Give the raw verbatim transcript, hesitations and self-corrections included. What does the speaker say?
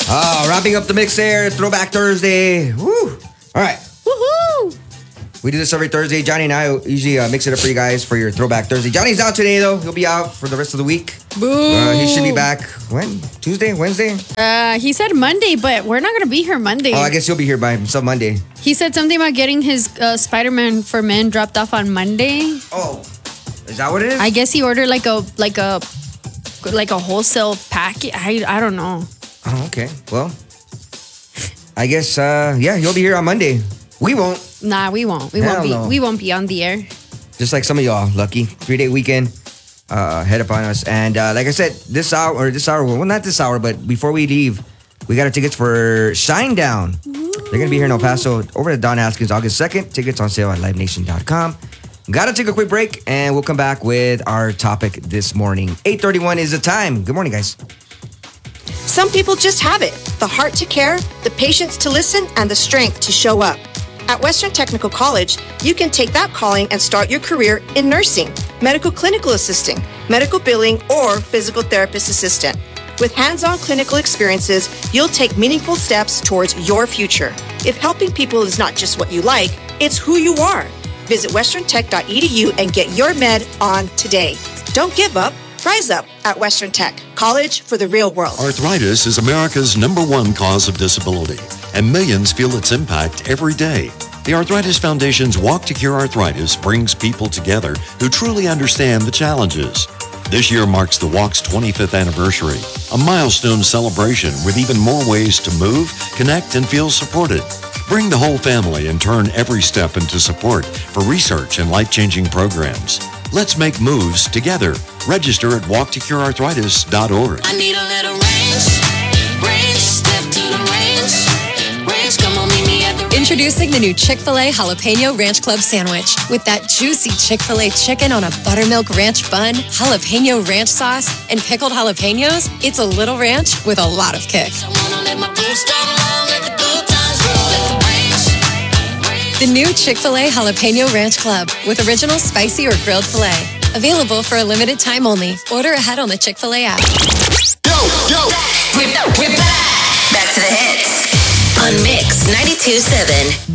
Uh, wrapping up the mix there. Throwback Thursday. Woo. All right. Woohoo! We do this every Thursday. Johnny and I usually uh, mix it up for you guys for your Throwback Thursday. Johnny's out today, though. He'll be out for the rest of the week. Boo! Uh, he should be back, when? Tuesday? Wednesday? Uh, he said Monday, but we're not going to be here Monday. Oh, I guess he'll be here by himself Monday. He said something about getting his uh, Spider-Man for Men dropped off on Monday. Oh, is that what it is? I guess he ordered like a like a like a wholesale packet. I I don't know. Oh, okay. Well, I guess uh, yeah, he'll be here on Monday. We won't. Nah, we won't. We Hell won't be. no. We won't be on the air. Just like some of y'all, lucky three day weekend uh, head upon us. And uh, like I said, this hour or this hour, well, not this hour, but before we leave, we got our tickets for Shinedown. They're gonna be here in El Paso over at Don Haskins August second. Tickets on sale at live nation dot com. Gotta take a quick break, and we'll come back with our topic this morning. eight thirty-one is the time. Good morning, guys. Some people just have it. The heart to care, the patience to listen, and the strength to show up. At Western Technical College, you can take that calling and start your career in nursing, medical clinical assisting, medical billing, or physical therapist assistant. With hands-on clinical experiences, you'll take meaningful steps towards your future. If helping people is not just what you like, it's who you are. Visit western tech dot e d u and get your med on today. Don't give up. Rise up at Western Tech. College for the real world. Arthritis is America's number one cause of disability, and millions feel its impact every day. The Arthritis Foundation's Walk to Cure Arthritis brings people together who truly understand the challenges. This year marks the Walk's twenty-fifth anniversary, a milestone celebration with even more ways to move, connect, and feel supported. Bring the whole family and turn every step into support for research and life-changing programs. Let's make moves together. Register at walk to cure arthritis dot org. I need a little range, range, step to the range, range, come on, meet me at the Introducing the new Chick-fil-A Jalapeno Ranch Club Sandwich. With that juicy Chick-fil-A chicken on a buttermilk ranch bun, jalapeno ranch sauce, and pickled jalapenos, it's a little ranch with a lot of kick. I wanna let my food start along, let the good times roll, let the range, range. The new Chick-fil-A Jalapeno Ranch Club with original spicy or grilled filet. Available for a limited time only. Order ahead on the Chick-fil-A app. Yo, yo. We're, we're back. Back to the hits on Mix ninety-two point seven.